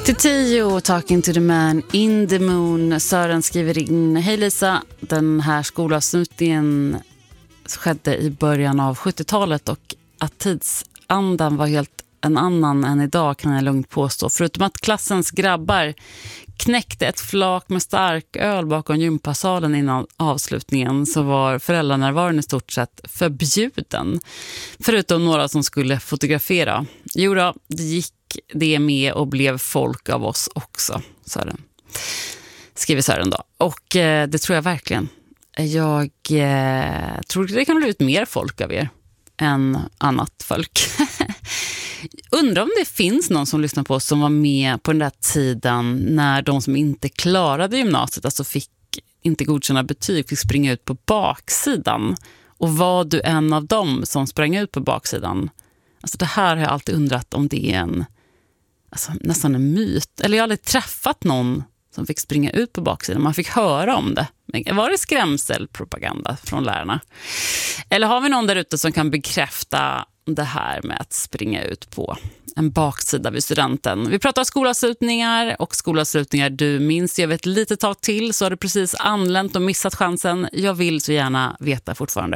Till 10, Talking to the man in the moon. Sören skriver in: hej Lisa, den här skolavslutningen skedde i början av 70-talet och att tidsandan var helt en annan än idag kan jag lugnt påstå. Förutom att klassens grabbar knäckte ett flak med stark öl bakom gympasalen innan avslutningen, så var föräldranärvaron i stort sett förbjuden. Förutom några som skulle fotografera. Jo då, det gick det med och blev folk av oss också, Sören. Skriver Sören då. Och det tror jag verkligen. Jag tror det kan bli ut mer folk av er än annat folk. Undrar om det finns någon som lyssnar på oss som var med på den där tiden när de som inte klarade gymnasiet, alltså fick inte godkänna betyg, fick springa ut på baksidan. Och var du en av dem som sprang ut på baksidan? Alltså det här har jag alltid undrat om det är nästan en myt. Eller jag har aldrig träffat någon som fick springa ut på baksidan. Man fick höra om det. Men var det skrämselpropaganda från lärarna? Eller har vi någon där ute som kan bekräfta det här med att springa ut på en baksida vid studenten? Vi pratar skolavslutningar och skolavslutningar du minns. Jag vet lite tag till så har du precis anlänt och missat chansen. Jag vill så gärna veta fortfarande.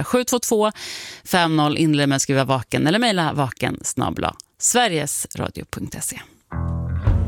722-50 inled med skriva vaken eller mejla vaken@sverigesradio.se.